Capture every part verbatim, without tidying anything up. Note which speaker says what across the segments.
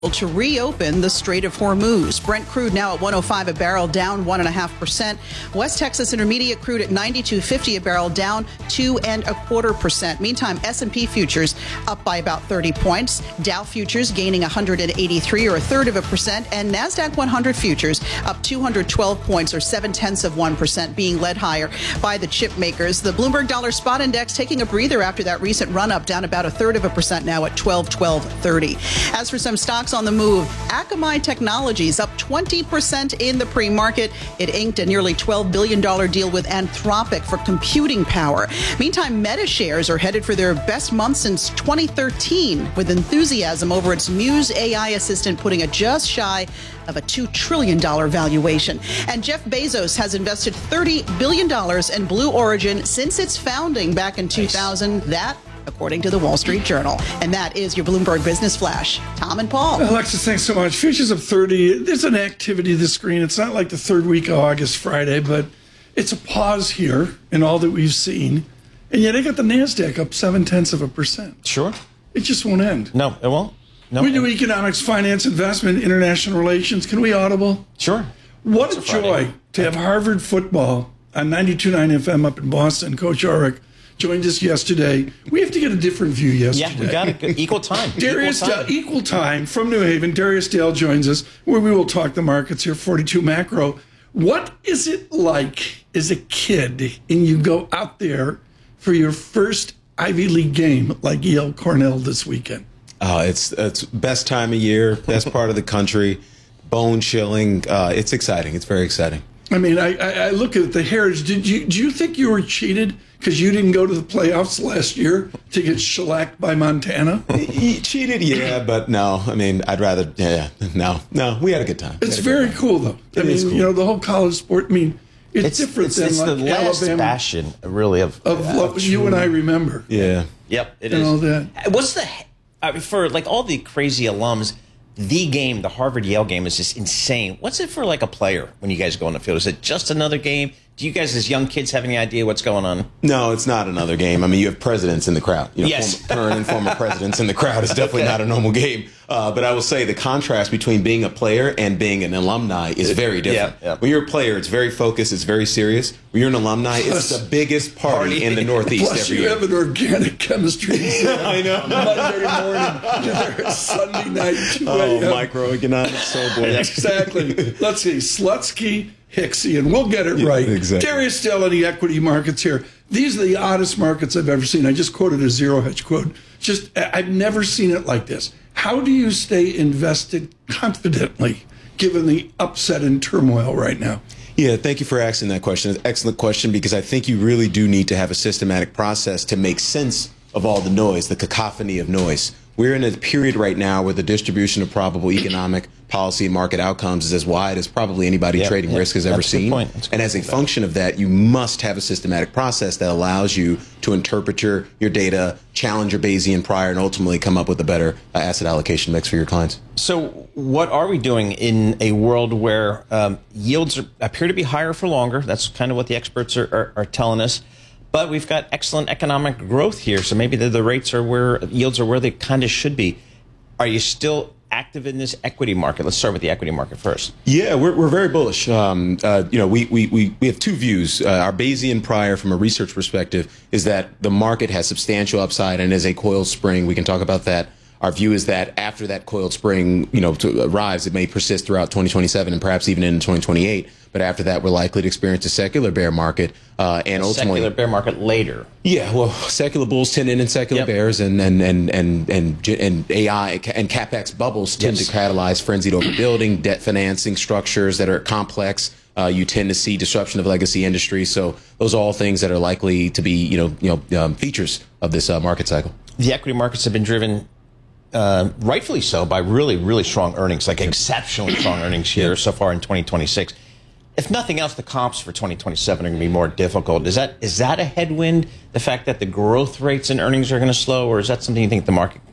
Speaker 1: to reopen the Strait of Hormuz. Brent crude now at one oh five a barrel, down one point five percent. West Texas Intermediate crude at ninety-two fifty a barrel, down two and a quarter percent. Meantime, S and P futures up by about thirty points. Dow futures gaining one hundred eighty-three or a third of a percent, and NASDAQ one hundred futures up two hundred twelve points or seven tenths of one percent, being led higher by the chip makers. The Bloomberg Dollar Spot Index taking a breather after that recent run up, down about a third of a percent now at twelve twelve thirty. As for some stocks on the move, Akamai Technologies up twenty percent in the pre-market. It inked a nearly twelve billion dollars deal with Anthropic for computing power. Meantime, Meta shares are headed for their best month since twenty thirteen, with enthusiasm over its Muse A I assistant putting it just shy of a two trillion dollars valuation. And Jeff Bezos has invested thirty billion dollars in Blue Origin since its founding back in two thousand. That, according to the Wall Street Journal. And that is your Bloomberg Business Flash. Tom and Paul.
Speaker 2: Alexis, thanks so much. Futures up thirty. There's an activity this screen. It's not like the third week of August, Friday, but it's a pause here in all that we've seen. And yet I got the NASDAQ up seven tenths of a percent.
Speaker 3: Sure.
Speaker 2: It just won't end.
Speaker 3: No, it won't. No.
Speaker 2: We do economics, finance, investment, international relations. Can we audible?
Speaker 3: Sure.
Speaker 2: What a joy to have Harvard football on ninety-two point nine F M up in Boston. Coach Ulrich joined us yesterday. We have to get a different view yesterday.
Speaker 3: Yeah, we got it. Equal time.
Speaker 2: Darius
Speaker 3: equal time.
Speaker 2: Dale, equal time from New Haven. Darius Dale joins us, where we will talk the markets here, forty-two macro. What is it like as a kid and you go out there for your first Ivy League game like Yale Cornell this weekend?
Speaker 4: Uh, it's it's best time of year, best part of the country, bone chilling. Uh, it's exciting. It's very exciting.
Speaker 2: I mean, I, I, I look at the Heritage. Did you do you think you were cheated because you didn't go to the playoffs last year to get shellacked by Montana?
Speaker 4: He cheated, yeah, but no. I mean, I'd rather, yeah, no, no. We had a good time.
Speaker 2: It's very
Speaker 4: time.
Speaker 2: cool, though. I
Speaker 4: It
Speaker 2: mean,
Speaker 4: is cool.
Speaker 2: you know, the whole college sport. I mean, it's,
Speaker 3: It's
Speaker 2: different
Speaker 3: it's,
Speaker 2: than
Speaker 3: it's
Speaker 2: like
Speaker 3: the last
Speaker 2: Alabama
Speaker 3: bastion, really, of,
Speaker 2: of what you and I remember.
Speaker 4: Yeah.
Speaker 3: Yep, it
Speaker 2: And
Speaker 3: is.
Speaker 2: all that.
Speaker 3: What's the I mean, for like all the crazy alums? The game, the Harvard Yale game, is just insane. What's it for like a player when you guys go on the field? Is it just another game? Do you guys, as young kids, have any idea what's going on?
Speaker 4: No, it's not another game. I mean, you have presidents in the crowd. You know,
Speaker 3: Yes.
Speaker 4: former, current and former presidents in the crowd. It's definitely
Speaker 3: Okay.
Speaker 4: not a normal game. Uh, but I will say the contrast between being a player and being an alumni is very different.
Speaker 3: Yeah, yeah.
Speaker 4: When you're a player, it's very focused. It's very serious. When you're an alumni, it's the biggest party,
Speaker 3: Party.
Speaker 4: in the Northeast
Speaker 2: Plus,
Speaker 4: every
Speaker 2: you
Speaker 4: year.
Speaker 2: have an organic chemistry.
Speaker 4: I know.
Speaker 2: Monday morning, you're Sunday night, two
Speaker 4: Oh,
Speaker 2: a.m.
Speaker 4: microeconomics, so boy.
Speaker 2: Exactly. Let's see, Slutsky, Hicksy, and we'll get it
Speaker 4: Yeah,
Speaker 2: right.
Speaker 4: exactly.
Speaker 2: Darius Dale on the equity markets here. These are the oddest markets I've ever seen. I just quoted a zero hedge quote. Just, I- I've never seen it like this. How do you stay invested confidently given the upset and turmoil right now?
Speaker 4: Yeah, thank you for asking that question. It's an excellent question because I think you really do need to have a systematic process to make sense of all the noise, the cacophony of noise. We're in a period right now where the distribution of probable economic policy and market outcomes is as wide as probably anybody
Speaker 3: Yep,
Speaker 4: trading
Speaker 3: yep.
Speaker 4: risk has ever
Speaker 3: That's a good
Speaker 4: seen.
Speaker 3: point. That's a good
Speaker 4: And as a
Speaker 3: point.
Speaker 4: function of that, you must have a systematic process that allows you to interpret your, your data, challenge your Bayesian prior, and ultimately come up with a better uh, asset allocation mix for your clients.
Speaker 3: So, what are we doing in a world where um, yields are, appear to be higher for longer? That's kind of what the experts are, are, are telling us. But we've got excellent economic growth here, so maybe the, the rates are where yields are where they kind of should be. Are you still active in this equity market? Let's start with the equity market first.
Speaker 4: Yeah, we're, we're very bullish. Um, uh, you know, we, we, we, we have two views. Uh, our Bayesian prior from a research perspective is that the market has substantial upside and is a coiled spring. We can talk about that. Our view is that after that coiled spring, you know, to, arrives, it may persist throughout twenty twenty-seven and perhaps even into twenty twenty-eight. But after that, we're likely to experience a secular bear market, uh, and
Speaker 3: A
Speaker 4: ultimately,
Speaker 3: secular bear market later.
Speaker 4: yeah, well, secular bulls tend to end in secular
Speaker 3: Yep.
Speaker 4: bears, and and and and and and A I and capex bubbles tend
Speaker 3: Yes.
Speaker 4: to catalyze frenzied overbuilding, debt financing structures that are complex. Uh, you tend to see disruption of legacy industries. So those are all things that are likely to be, you know, you know, um, features of this uh, market cycle.
Speaker 3: The equity markets have been driven, uh, rightfully so, by really, really strong earnings, like exceptionally strong earnings here so far in twenty twenty-six. If nothing else, the comps for twenty twenty-seven are going to be more difficult. Is that is that a headwind, the fact that the growth rates and earnings are going to slow, or is that something you think the market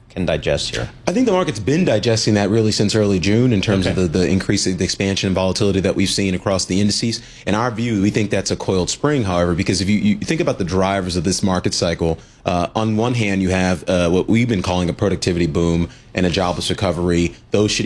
Speaker 3: can digest here?
Speaker 4: I think the market's been digesting that really since early June in terms
Speaker 3: Okay.
Speaker 4: of the, the increase, the expansion and volatility that we've seen across the indices. In our view, we think that's a coiled spring, however, because if you, you think about the drivers of this market cycle, uh, on one hand, you have uh, what we've been calling a productivity boom and a jobless recovery. Those should